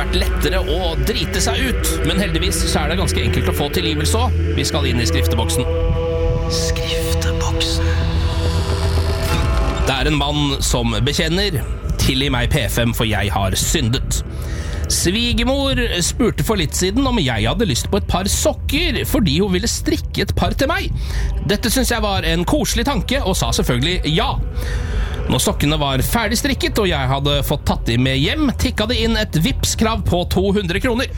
vært lettere å drite seg ut, men heldigvis så det ganske enkelt å få tilgivelse også. Vi skal inn i skrifteboksen. Skrifteboksen. Det en mann som bekjenner: tilgi meg P5, for jeg har syndet. Svigermor spurte for litt siden om jeg hadde lyst på et par sokker, fordi hun ville strikke et par til meg. Dette synes jeg var en koselig tanke, og sa selvfølgelig ja. Når sokkene var ferdig strikket, og jeg hadde fått tatt dem med hjem, tikket det inn et Vipps-krav på 200 kroner.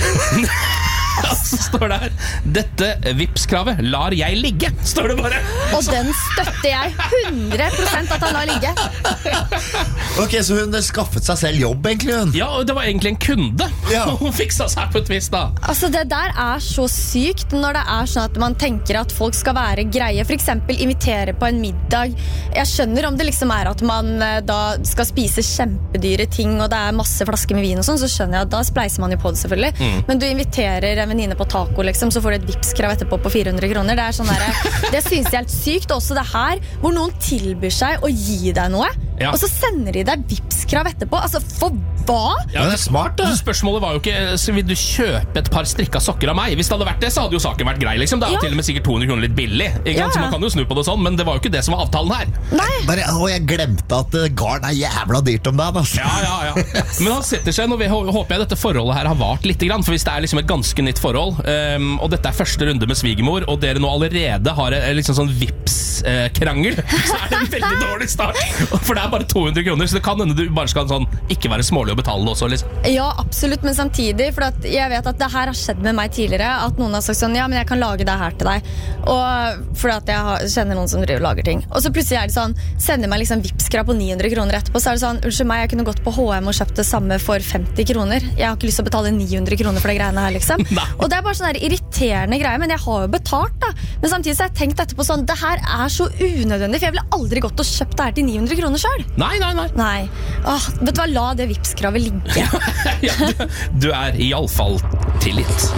Så står det her: dette Vipps-kravet lar jeg ligge, står det bare. Og den støtter jeg 100% at han lar ligge. Ok, så hun skaffet seg selv jobb egentlig, hun? Ja, det var egentlig en kunde. Ja. Hun fiksa seg på et vis da. Altså det der så sykt når det sånn at man tenker at folk skal være greie. For eksempel invitere på en middag. Jeg skjønner om det liksom at man da skal spise kjempedyre ting, og det masse flasker med vin og sånn, så skjønner jeg at da spleiser man jo på det selvfølgelig. Men du inviterer en venninne på taco liksom, så får du et Vipps-krav etterpå på 400 kroner. Det sånn der, det synes jeg helt sykt. Også det her, hvor noen tilbyr seg å gi deg noe, og så sender de deg Vipps-krav etterpå. Altså, for hva? Ja, det smart da. Spørsmålet var jo ikke, så vil du kjøpe et par strikka sokker av meg? Hvis det hadde vært det, så hadde jo saken vært grei liksom. Det jo til og med sikkert 200 kroner litt billig, ikke sant? Så man kan jo snu på det sånn, men det var jo ikke det som var avtalen her. Nei. Bare, jeg glemte at garn jævla dyrt om dagen, altså. Ja. Men han setter seg, nå håper jeg dette forholdet her har vart litt grann, for hvis det liksom et ganske nytt forhold, og dette første runde med svigermor, og dere nå allerede har liksom sånn Vipps-krangel, så det en veldig dårlig start. For det bare 200 kroner, så det kan hende du bare skal sånn, ikke være smålig å betale det også, liksom. Ja, absolutt, men samtidig, for at jeg vet at det her har skjedd med meg tidligere, at noen har sagt sånn, ja, men jeg kan lage det her til deg, og for at jeg kjenner noen som driver og lager ting. Og så plutselig det sånn, sender meg liksom Vipps-krav på 900 kroner etterpå, så det sånn, unnskyld meg, jeg kunne gått på H&M og kjøpt det samme for 50 kroner. Jeg har ikke lyst til å betale 900 kroner for det greiene her, liksom. Og det bare sånn der irriterende greie, men jeg har jo betalt da. Men samtidig så har jeg tenkt etterpå sånn, det her så unødvendig, for jeg ville aldri gått og kjøpt det her til 900 kroner selv. Nei. Vet du hva, la det Vipps-kravet ligge. Ja, du i alle fall tilgitt.